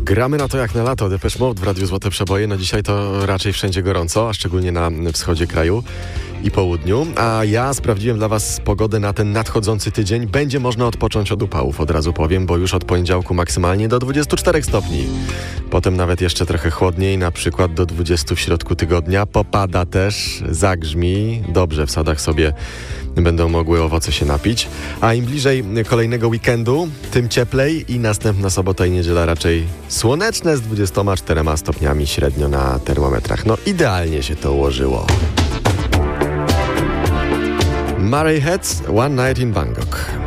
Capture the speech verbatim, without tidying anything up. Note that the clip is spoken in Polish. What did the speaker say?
Gramy na to jak na lato. Depeche Mode w Radiu Złote Przeboje. No dzisiaj to raczej wszędzie gorąco, a szczególnie na wschodzie kraju i południu. A ja sprawdziłem dla Was pogodę na ten nadchodzący tydzień. Będzie można odpocząć od upałów, od razu powiem, bo już od poniedziałku maksymalnie do dwudziestu czterech stopni. Potem nawet jeszcze trochę chłodniej, na przykład do dwudziestu w środku tygodnia. Popada też, zagrzmi. Dobrze, w sadach sobie będą mogły owoce się napić. A im bliżej kolejnego weekendu, tym cieplej i następna sobota i niedziela raczej słoneczne z dwudziestoma czterema stopniami średnio na termometrach. No idealnie się to ułożyło. Murray Heads, One Night in Bangkok.